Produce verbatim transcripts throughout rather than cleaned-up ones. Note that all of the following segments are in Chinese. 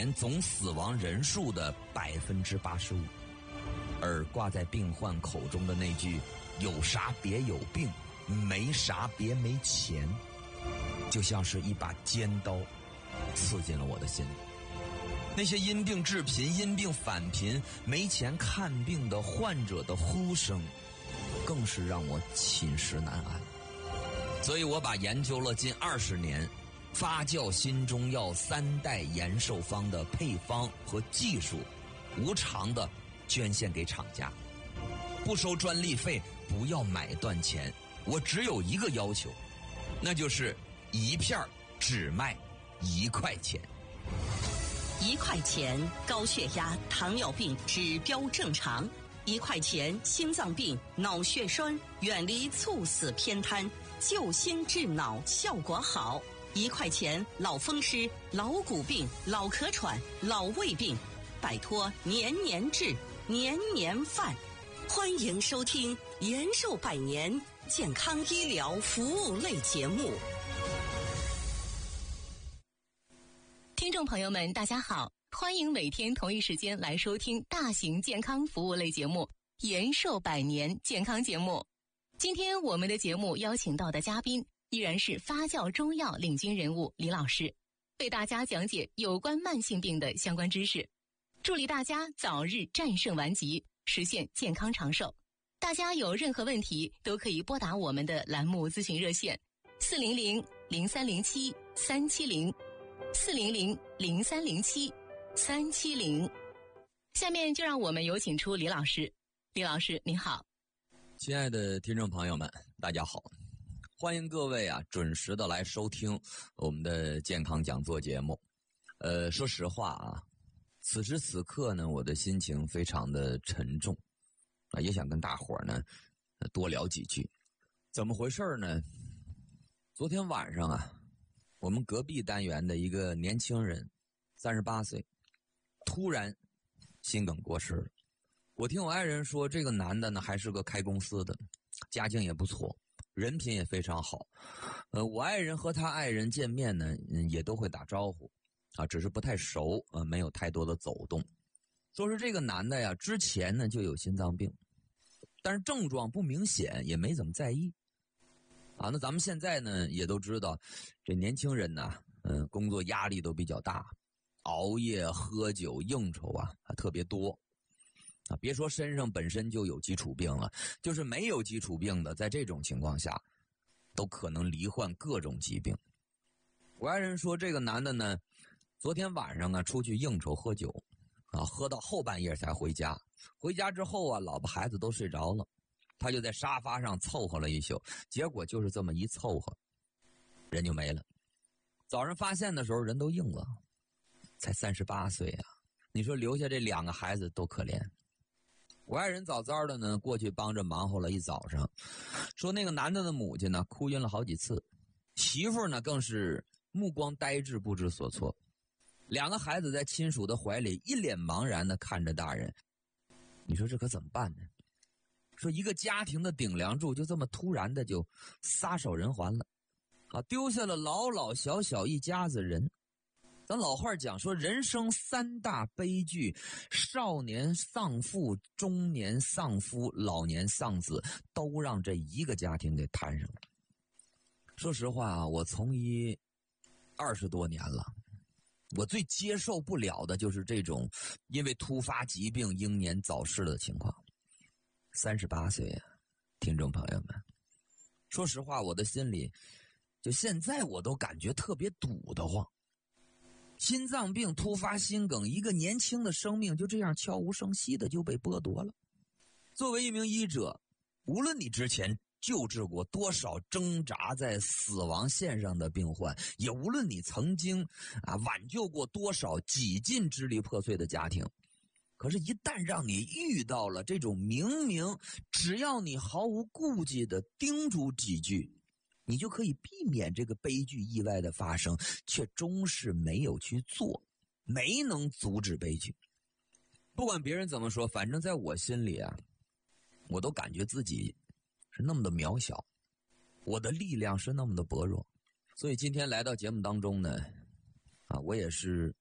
年总死亡人数的百分之八十五。而挂在病患口中的那句“有啥别有病，没啥别没钱”，就像是一把尖刀，刺进了我的心里。那些因病致贫、因病返贫、没钱看病的患者的呼声，更是让我寝食难安。所以我把研究了近二十年发酵新中药三代延寿方的配方和技术，无偿的捐献给厂家，不收专利费，不要买断钱。我只有一个要求，那就是一片只卖一块钱。 一块钱高血压、糖尿病指标正常；一块钱心脏病、脑血栓远离猝死偏瘫，救心治脑效果好；一块钱老风湿、老骨病、老咳喘、老胃病，摆脱年年治、年年犯。欢迎收听延寿百年健康医疗服务类节目。 听众朋友们大家好，欢迎每天同一时间来收听大型健康服务类节目延寿百年健康节目。今天我们的节目邀请到的嘉宾依然是发酵中药领军人物李老师，为大家讲解有关慢性病的相关知识，助力大家早日战胜顽疾，实现健康长寿。大家有任何问题都可以拨打我们的栏目咨询热线四零零零三零七三七零四零零零三零七三七零。下面就让我们有请出李老师。李老师您好。 亲爱的听众朋友们大家好，欢迎各位啊准时的来收听我们的健康讲座节目。呃，说实话啊，此时此刻呢，我的心情非常的沉重啊，也想跟大伙儿呢多聊几句。怎么回事呢？昨天晚上啊，我们隔壁单元的一个年轻人，三十八岁，突然心梗过世了。我听我爱人说，这个男的呢还是个开公司的，家境也不错，人品也非常好。呃，我爱人和他爱人见面呢，嗯，也都会打招呼啊，只是不太熟啊、呃，没有太多的走动。说是这个男的呀，之前呢就有心脏病，但是症状不明显，也没怎么在意。啊，那咱们现在呢也都知道，这年轻人呢，嗯，工作压力都比较大，熬夜、喝酒、应酬啊，啊特别多。啊，别说身上本身就有基础病了，就是没有基础病的，在这种情况下，都可能罹患各种疾病。我爱人说，这个男的呢，昨天晚上啊出去应酬喝酒，啊，喝到后半夜才回家。回家之后啊，老婆孩子都睡着了，他就在沙发上凑合了一宿，结果就是这么一凑合，人就没了。早上发现的时候人都硬了，才三十八岁啊！你说留下这两个孩子多可怜。我爱人早早的呢过去帮着忙活了一早上，说那个男的的母亲呢哭晕了好几次，媳妇呢更是目光呆滞不知所措。两个孩子在亲属的怀里一脸茫然的看着大人，你说这可怎么办呢？说一个家庭的顶梁柱就这么突然的就撒手人寰了啊，丢下了老老小小一家子人。咱老话讲说，人生三大悲剧，少年丧父，中年丧夫，老年丧子，都让这一个家庭给摊上了。说实话啊，我从医二十多年了，我最接受不了的就是这种因为突发疾病英年早逝的情况。三十八岁啊，听众朋友们，说实话，我的心里就现在我都感觉特别堵得慌。心脏病突发心梗，一个年轻的生命就这样悄无声息的就被剥夺了。作为一名医者，无论你之前救治过多少挣扎在死亡线上的病患，也无论你曾经啊挽救过多少几近支离破碎的家庭，可是一旦让你遇到了这种明明只要你毫无顾忌的叮嘱几句，你就可以避免这个悲剧意外的发生，却终是没有去做，没能阻止悲剧。不管别人怎么说，反正在我心里啊，我都感觉自己是那么的渺小，我的力量是那么的薄弱。所以今天来到节目当中呢，啊，我也是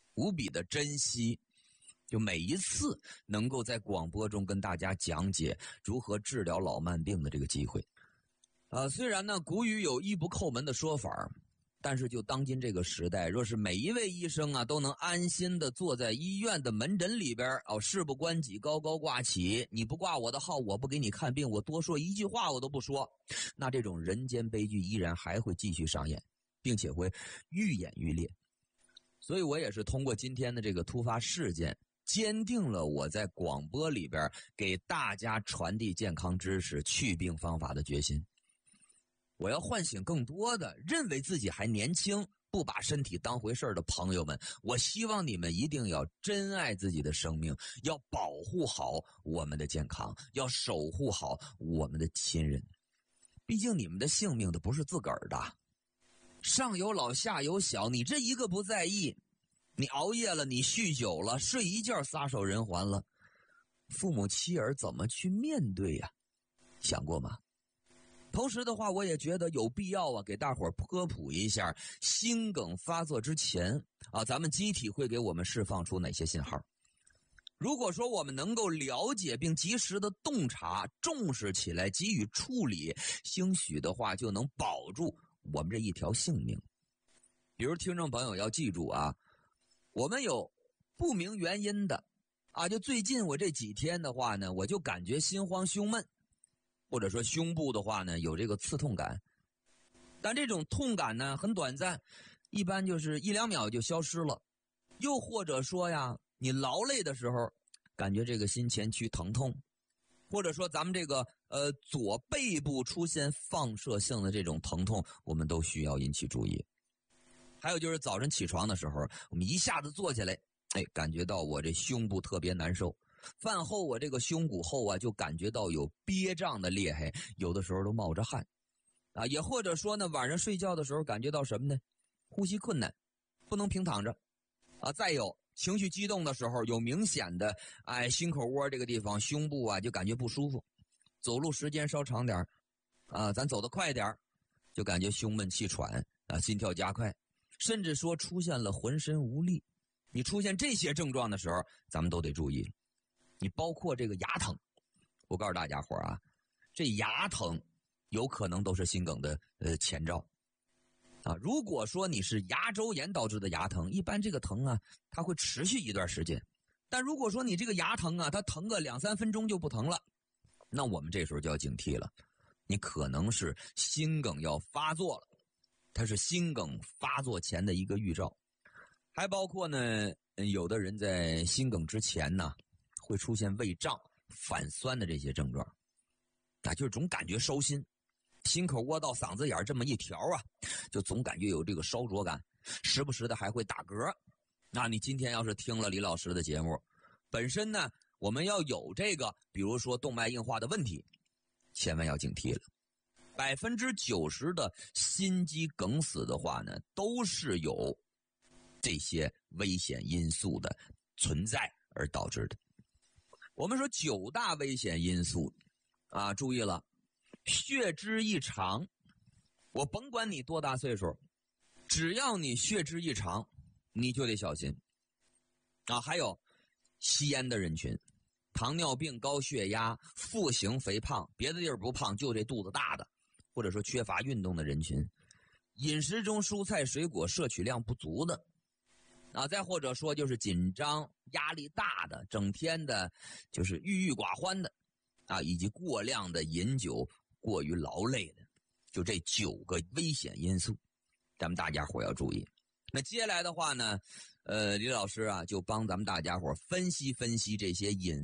无比的珍惜，就每一次能够在广播中跟大家讲解如何治疗老慢病的这个机会。呃，虽然呢古语有医不叩门的说法，但是就当今这个时代，若是每一位医生啊都能安心的坐在医院的门诊里边，哦，事不关己高高挂起，你不挂我的号，我不给你看病，我多说一句话我都不说，那这种人间悲剧依然还会继续上演，并且会愈演愈烈。所以我也是通过今天的这个突发事件，坚定了我在广播里边给大家传递健康知识、祛病方法的决心。我要唤醒更多的认为自己还年轻、不把身体当回事的朋友们，我希望你们一定要珍爱自己的生命，要保护好我们的健康，要守护好我们的亲人。毕竟你们的性命都不是自个儿的，上有老下有小，你这一个不在意，你熬夜了，你酗酒了，睡一觉撒手人寰了，父母妻儿怎么去面对呀？想过吗？同时的话，我也觉得有必要啊，给大伙儿科普一下，心梗发作之前啊，咱们机体会给我们释放出哪些信号。如果说我们能够了解并及时的洞察、重视起来，给予处理，兴许的话就能保住我们这一条性命。比如听众朋友要记住啊，我们有不明原因的啊，就最近我这几天的话呢，我就感觉心慌胸闷，或者说胸部的话呢有这个刺痛感，但这种痛感呢很短暂，一般就是一两秒就消失了。又或者说呀，你劳累的时候感觉这个心前区疼痛，或者说咱们这个呃左背部出现放射性的这种疼痛，我们都需要引起注意。还有就是早晨起床的时候，我们一下子坐起来，哎，感觉到我这胸部特别难受。饭后我这个胸骨后啊就感觉到有憋胀的厉害，有的时候都冒着汗啊。也或者说呢，晚上睡觉的时候感觉到什么呢？呼吸困难，不能平躺着啊。再有情绪激动的时候，有明显的哎心口窝这个地方胸部啊就感觉不舒服，走路时间稍长点啊，咱走得快点就感觉胸闷气喘啊，心跳加快，甚至说出现了浑身无力。你出现这些症状的时候，咱们都得注意。你包括这个牙疼，我告诉大家伙啊，这牙疼有可能都是心梗的呃前兆啊。如果说你是牙周炎导致的牙疼，一般这个疼啊它会持续一段时间，但如果说你这个牙疼啊它疼个两三分钟就不疼了，那我们这时候就要警惕了，你可能是心梗要发作了，它是心梗发作前的一个预兆。还包括呢，有的人在心梗之前呢会出现胃胀、反酸的这些症状，啊，就是总感觉烧心，心口窝到嗓子眼这么一条啊，就总感觉有这个烧灼感，时不时的还会打嗝。那你今天要是听了李老师的节目，本身呢我们要有这个，比如说动脉硬化的问题，千万要警惕了。百分之九十的心肌梗死的话呢，都是有这些危险因素的存在而导致的。我们说九大危险因素啊，注意了，血脂异常，我甭管你多大岁数，只要你血脂异常，你就得小心啊。还有吸烟的人群，糖尿病、高血压、腹型肥胖，别的地儿不胖，就这肚子大的，或者说缺乏运动的人群，饮食中蔬菜水果摄取量不足的啊，再或者说就是紧张压力大的，整天的就是郁郁寡欢的啊，以及过量的饮酒、过于劳累的，就这九个危险因素，咱们大家伙要注意。那接下来的话呢，呃，李老师啊就帮咱们大家伙分析分析这些饮